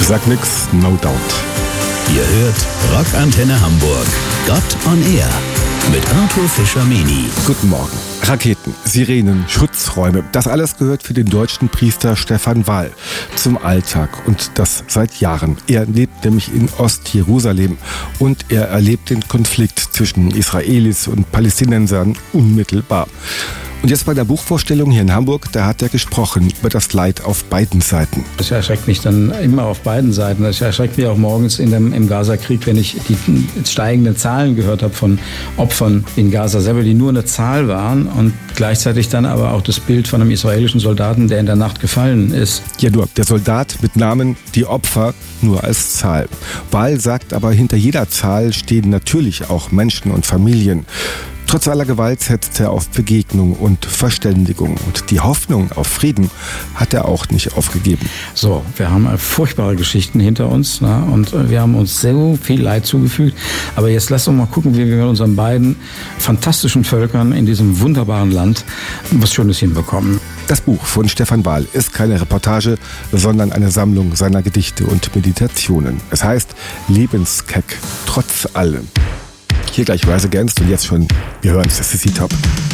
Sag nix, no doubt. Ihr hört Rockantenne Hamburg. Gott on Air mit Arthur Fischer-Meni. Guten Morgen. Raketen, Sirenen, Schutzräume, das alles gehört für den deutschen Priester Stefan Wahl zum Alltag und das seit Jahren. Er lebt nämlich in Ostjerusalem und er erlebt den Konflikt zwischen Israelis und Palästinensern unmittelbar. Und jetzt bei der Buchvorstellung hier in Hamburg, da hat er gesprochen über das Leid auf beiden Seiten. Das erschreckt mich dann immer auf beiden Seiten. Das erschreckt mich auch morgens im Gaza-Krieg, wenn ich die steigenden Zahlen gehört habe von Opfern in Gaza selber, die nur eine Zahl waren und gleichzeitig dann aber auch das Bild von einem israelischen Soldaten, der in der Nacht gefallen ist. Ja, nur der Soldat mit Namen, die Opfer nur als Zahl. Wahl sagt aber, hinter jeder Zahl stehen natürlich auch Menschen und Familien. Trotz aller Gewalt setzt er auf Begegnung und Verständigung. Und die Hoffnung auf Frieden hat er auch nicht aufgegeben. So, wir haben furchtbare Geschichten hinter uns, und wir haben uns so viel Leid zugefügt. Aber jetzt lasst uns mal gucken, wie wir mit unseren beiden fantastischen Völkern in diesem wunderbaren Land was Schönes hinbekommen. Das Buch von Stefan Wahl ist keine Reportage, sondern eine Sammlung seiner Gedichte und Meditationen. Es heißt Lebenskeck, trotz allem. Hier gleich Rise Against und jetzt schon, wir hören es, das ist die Top.